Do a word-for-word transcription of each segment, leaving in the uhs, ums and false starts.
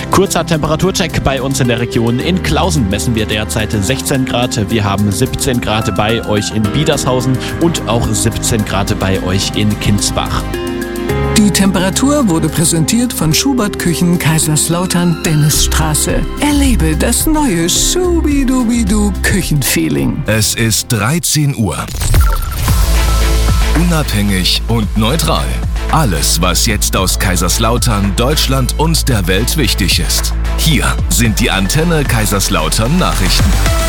Kurzer Temperaturcheck bei uns in der Region. In Klausen messen wir derzeit sechzehn Grad. Wir haben siebzehn Grad bei euch in Biedershausen und auch siebzehn Grad bei euch in Kinsbach. Die Temperatur wurde präsentiert von Schubert Küchen Kaiserslautern Dennisstraße. Erlebe das neue Schubidubidu Küchenfeeling. Es ist dreizehn Uhr. Unabhängig und neutral. Alles, was jetzt aus Kaiserslautern, Deutschland und der Welt wichtig ist. Hier sind die Antenne Kaiserslautern Nachrichten.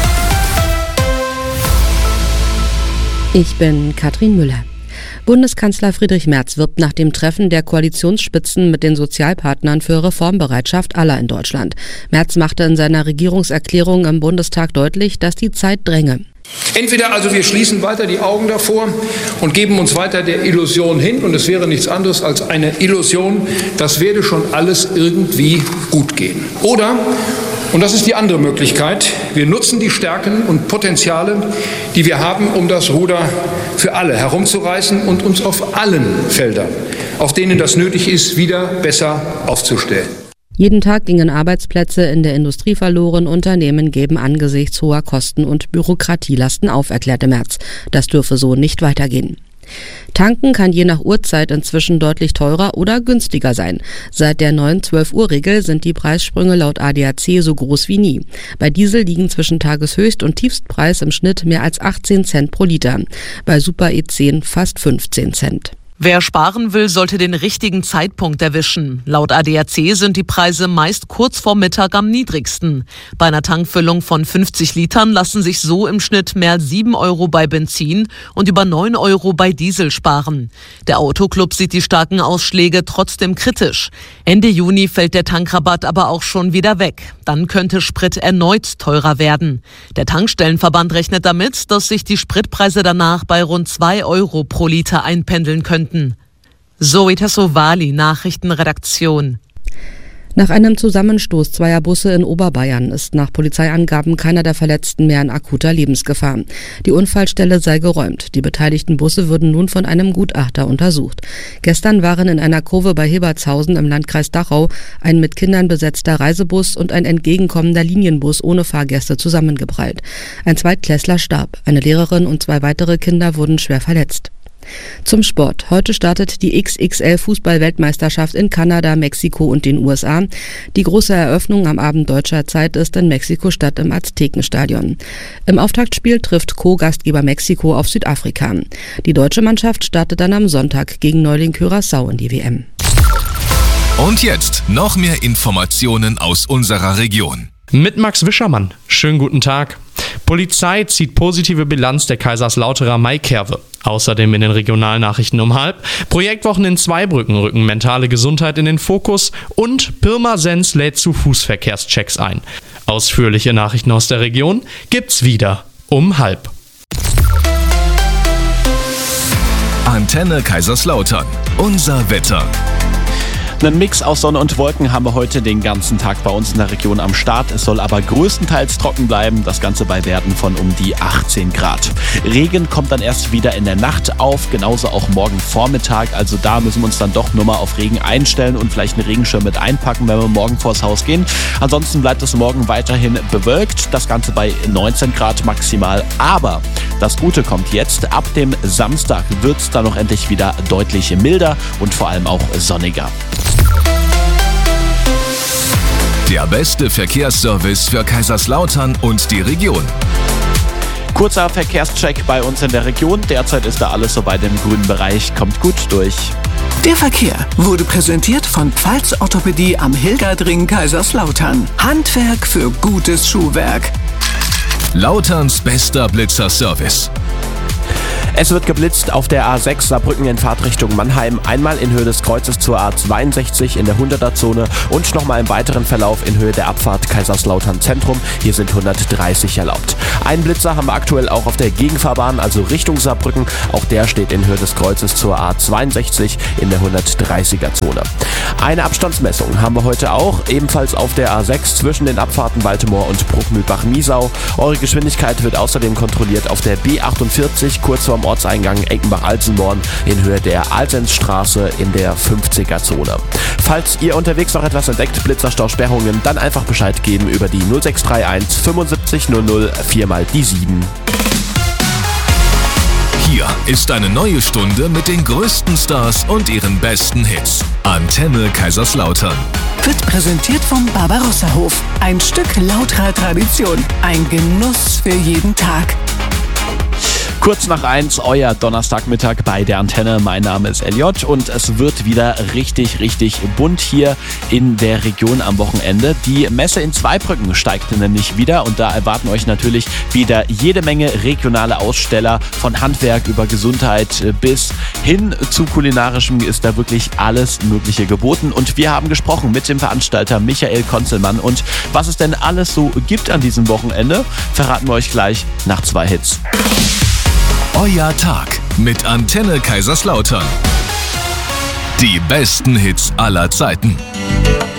Ich bin Katrin Müller. Bundeskanzler Friedrich Merz wirbt nach dem Treffen der Koalitionsspitzen mit den Sozialpartnern für Reformbereitschaft aller in Deutschland. Merz machte in seiner Regierungserklärung im Bundestag deutlich, dass die Zeit dränge. Entweder also wir schließen weiter die Augen davor und geben uns weiter der Illusion hin, und es wäre nichts anderes als eine Illusion, das werde schon alles irgendwie gut gehen. Oder, und das ist die andere Möglichkeit, wir nutzen die Stärken und Potenziale, die wir haben, um das Ruder für alle herumzureißen und uns auf allen Feldern, auf denen das nötig ist, wieder besser aufzustellen. Jeden Tag gingen Arbeitsplätze in der Industrie verloren. Unternehmen geben angesichts hoher Kosten und Bürokratielasten auf, erklärte Merz. Das dürfe so nicht weitergehen. Tanken kann je nach Uhrzeit inzwischen deutlich teurer oder günstiger sein. Seit der neuen zwölf-Uhr-Regel sind die Preissprünge laut A D A C so groß wie nie. Bei Diesel liegen zwischen Tageshöchst- und Tiefstpreis im Schnitt mehr als achtzehn Cent pro Liter. Bei Super E zehn fast fünfzehn Cent. Wer sparen will, sollte den richtigen Zeitpunkt erwischen. Laut A D A C sind die Preise meist kurz vor Mittag am niedrigsten. Bei einer Tankfüllung von fünfzig Litern lassen sich so im Schnitt mehr als sieben Euro bei Benzin und über neun Euro bei Diesel sparen. Der Autoclub sieht die starken Ausschläge trotzdem kritisch. Ende Juni fällt der Tankrabatt aber auch schon wieder weg. Dann könnte Sprit erneut teurer werden. Der Tankstellenverband rechnet damit, dass sich die Spritpreise danach bei rund zwei Euro pro Liter einpendeln könnten. Zoe Tassovali, Nachrichtenredaktion. Nach einem Zusammenstoß zweier Busse in Oberbayern ist nach Polizeiangaben keiner der Verletzten mehr in akuter Lebensgefahr. Die Unfallstelle sei geräumt. Die beteiligten Busse würden nun von einem Gutachter untersucht. Gestern waren in einer Kurve bei Hebertshausen im Landkreis Dachau ein mit Kindern besetzter Reisebus und ein entgegenkommender Linienbus ohne Fahrgäste zusammengeprallt. Ein Zweitklässler starb. Eine Lehrerin und zwei weitere Kinder wurden schwer verletzt. Zum Sport. Heute startet die X X L-Fußball-Weltmeisterschaft in Kanada, Mexiko und den U S A. Die große Eröffnung am Abend deutscher Zeit ist in Mexiko-Stadt im Aztekenstadion. Im Auftaktspiel trifft Co-Gastgeber Mexiko auf Südafrika. Die deutsche Mannschaft startet dann am Sonntag gegen Neuling Curaçao in die W M. Und jetzt noch mehr Informationen aus unserer Region. Mit Max Wischermann. Schönen guten Tag. Polizei zieht positive Bilanz der Kaiserslauterer Maikerwe. Außerdem in den Regionalnachrichten um halb. Projektwochen in Zweibrücken rücken mentale Gesundheit in den Fokus und Pirmasens lädt zu Fußverkehrschecks ein. Ausführliche Nachrichten aus der Region gibt's wieder um halb. Antenne Kaiserslautern. Unser Wetter. Einen Mix aus Sonne und Wolken haben wir heute den ganzen Tag bei uns in der Region am Start. Es soll aber größtenteils trocken bleiben. Das Ganze bei Werten von um die achtzehn Grad. Regen kommt dann erst wieder in der Nacht auf, genauso auch morgen Vormittag. Also da müssen wir uns dann doch nur mal auf Regen einstellen und vielleicht einen Regenschirm mit einpacken, wenn wir morgen vors Haus gehen. Ansonsten bleibt es morgen weiterhin bewölkt. Das Ganze bei neunzehn Grad maximal. Aber das Gute kommt jetzt. Ab dem Samstag wird es dann noch endlich wieder deutlich milder und vor allem auch sonniger. Der beste Verkehrsservice für Kaiserslautern und die Region. Kurzer Verkehrscheck bei uns in der Region. Derzeit ist da alles so bei dem grünen Bereich. Kommt gut durch. Der Verkehr wurde präsentiert von Pfalz Orthopädie am Hilgerdring Kaiserslautern. Handwerk für gutes Schuhwerk. Lauterns bester Blitzerservice. Es wird geblitzt auf der A sechs Saarbrücken in Fahrtrichtung Mannheim, einmal in Höhe des Kreuzes zur A zweiundsechzig in der hunderter-Zone und nochmal im weiteren Verlauf in Höhe der Abfahrt Kaiserslautern Zentrum. Hier sind hundertdreißig erlaubt. Einen Blitzer haben wir aktuell auch auf der Gegenfahrbahn, also Richtung Saarbrücken. Auch der steht in Höhe des Kreuzes zur A zweiundsechzig in der hundertdreißiger-Zone. Eine Abstandsmessung haben wir heute auch, ebenfalls auf der A sechs zwischen den Abfahrten Baltimore und Bruckmühlbach-Miesau. Eure Geschwindigkeit wird außerdem kontrolliert auf der B achtundvierzig kurz vorm Ortseingang Eckenbach-Alsenborn in Höhe der Alsensstraße in der fünfziger-Zone. Falls ihr unterwegs noch etwas entdeckt, Blitzerstau-Sperrungen, dann einfach Bescheid geben über die null sechs drei eins fünfundsiebzig null null vier mal die sieben. Hier ist eine neue Stunde mit den größten Stars und ihren besten Hits. Antenne Kaiserslautern. Wird präsentiert vom Barbarossa-Hof. Ein Stück lauterer Tradition. Ein Genuss für jeden Tag. Kurz nach eins, euer Donnerstagmittag bei der Antenne. Mein Name ist Elliot und es wird wieder richtig, richtig bunt hier in der Region am Wochenende. Die Messe in Zweibrücken steigt nämlich wieder und da erwarten euch natürlich wieder jede Menge regionale Aussteller. Von Handwerk über Gesundheit bis hin zu kulinarischem ist da wirklich alles Mögliche geboten. Und wir haben gesprochen mit dem Veranstalter Michael Konzelmann. Und was es denn alles so gibt an diesem Wochenende, verraten wir euch gleich nach zwei Hits. Euer Tag mit Antenne Kaiserslautern. Die besten Hits aller Zeiten.